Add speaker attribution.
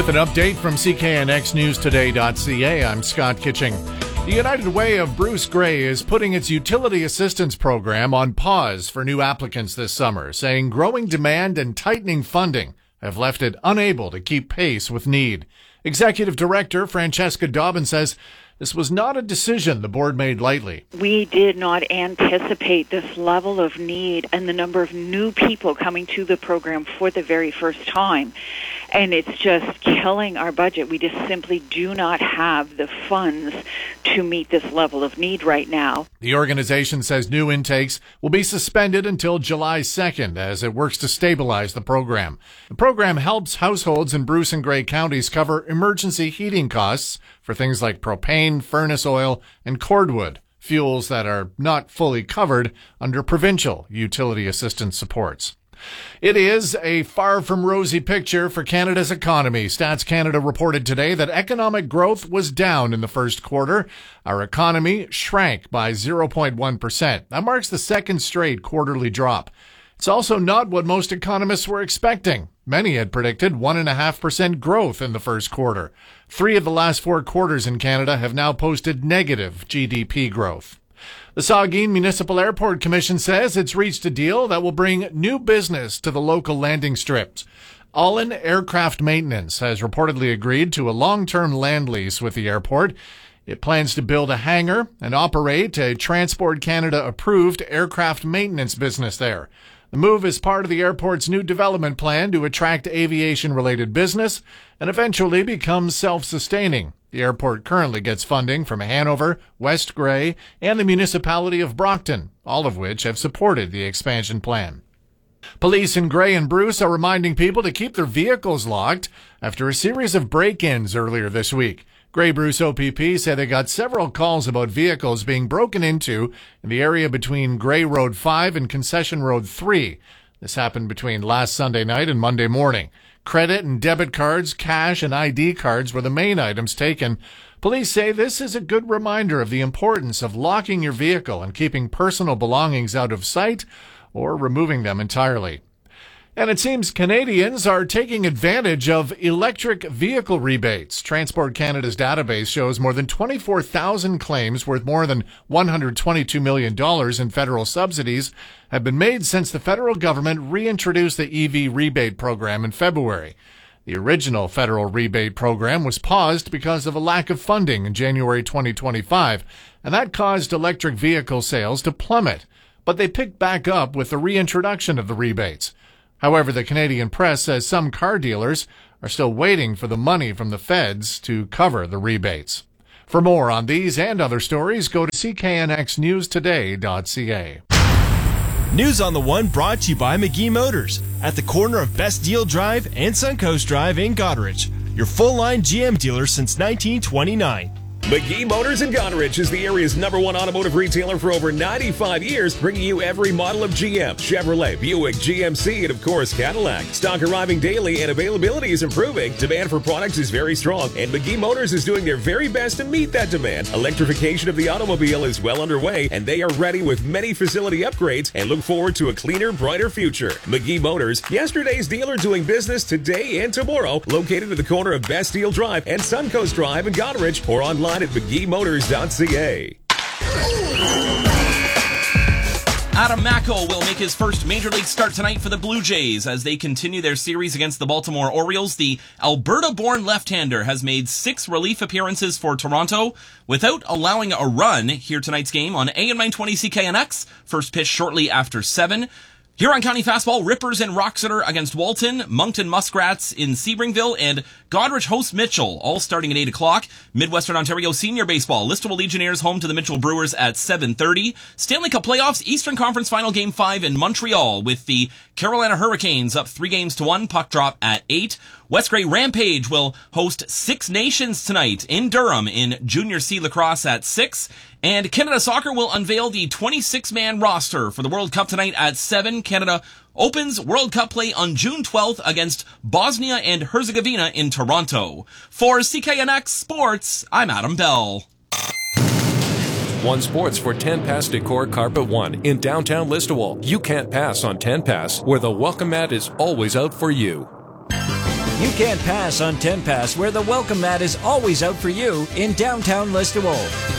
Speaker 1: With an update from CKNXNewsToday.ca, I'm Scott Kitching. The United Way of Bruce Grey is putting its utility assistance program on pause for new applicants this summer, saying growing demand and tightening funding have left it unable to keep pace with need. Executive Director Francesca Dobbin says this was not a decision the board made lightly.
Speaker 2: We did not anticipate this level of need and the number of new people coming to the program for the very first time. And it's just killing our budget. We just simply do not have the funds to meet this level of need right now.
Speaker 1: The organization says new intakes will be suspended until July 2nd as it works to stabilize the program. The program helps households in Bruce and Grey counties cover emergency heating costs for things like propane, furnace oil, and cordwood, fuels that are not fully covered under provincial utility assistance supports. It is a far from rosy picture for Canada's economy. Stats Canada reported today that economic growth was down in the first quarter. Our economy shrank by 0.1%. That marks the second straight quarterly drop. It's also not what most economists were expecting. Many had predicted 1.5% growth in the first quarter. 3 of the last 4 quarters in Canada have now posted negative GDP growth. The Saugeen Municipal Airport Commission says it's reached a deal that will bring new business to the local landing strips. Allen Aircraft Maintenance has reportedly agreed to a long-term land lease with the airport. It plans to build a hangar and operate a Transport Canada-approved aircraft maintenance business there. The move is part of the airport's new development plan to attract aviation-related business and eventually become self-sustaining. The airport currently gets funding from Hanover, West Grey, and the municipality of Brockton, all of which have supported the expansion plan. Police in Grey and Bruce are reminding people to keep their vehicles locked after a series of break-ins earlier this week. Grey Bruce OPP said they got several calls about vehicles being broken into in the area between Grey Road 5 and Concession Road 3. This happened between last Sunday night and Monday morning. Credit and debit cards, cash, and ID cards were the main items taken. Police say this is a good reminder of the importance of locking your vehicle and keeping personal belongings out of sight or removing them entirely. And it seems Canadians are taking advantage of electric vehicle rebates. Transport Canada's database shows more than 24,000 claims worth more than $122 million in federal subsidies have been made since the federal government reintroduced the EV rebate program in February. The original federal rebate program was paused because of a lack of funding in January 2025, and that caused electric vehicle sales to plummet. But they picked back up with the reintroduction of the rebates. However, the Canadian press says some car dealers are still waiting for the money from the feds to cover the rebates. For more on these and other stories, go to cknxnewstoday.ca.
Speaker 3: News on the One brought to you by McGee Motors at the corner of Best Deal Drive and Suncoast Drive in Goderich. Your full-line GM dealer since 1929.
Speaker 4: McGee Motors in Goderich is the area's #1 automotive retailer for over 95 years, bringing you every model of GM, Chevrolet, Buick, GMC, and of course Cadillac. Stock arriving daily and availability is improving. Demand for products is very strong, and McGee Motors is doing their very best to meet that demand. Electrification of the automobile is well underway, and they are ready with many facility upgrades and look forward to a cleaner, brighter future. McGee Motors, yesterday's dealer doing business today and tomorrow, located at the corner of Best Deal Drive and Suncoast Drive in Goderich, or online at McGeeMotors.ca.
Speaker 5: Adam Macko will make his first Major League start tonight for the Blue Jays as they continue their series against the Baltimore Orioles. The Alberta-born left-hander has made 6 relief appearances for Toronto without allowing a run here tonight's game on AM 920 CKNX. First pitch shortly after 7. Huron County Fastball, Rippers in Roxeter against Walton, Moncton Muskrats in Sebringville, and Goderich hosts Mitchell, all starting at 8 o'clock. Midwestern Ontario Senior Baseball, Listowel Legionnaires home to the Mitchell Brewers at 7:30. Stanley Cup Playoffs, Eastern Conference Final Game 5 in Montreal with the Carolina Hurricanes up 3-1, puck drop at 8. West Grey Rampage will host Six Nations tonight in Durham in Junior C Lacrosse at 6. And Canada Soccer will unveil the 26-man roster for the World Cup tonight at 7. Canada opens World Cup play on June 12th against Bosnia and Herzegovina in Toronto. For CKNX Sports, I'm Adam Bell.
Speaker 6: One Sports for 10 Pass Decor Carpet One in downtown Listowel. You can't pass on 10 Pass, where the welcome mat is always out for you.
Speaker 7: You can't pass on 10 Pass, where the welcome mat is always out for you in downtown Listowel.